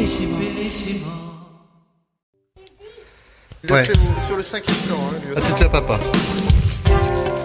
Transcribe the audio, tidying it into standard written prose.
Ouais. Sur le 5e plan, hein, lui aussi. À tout à papa.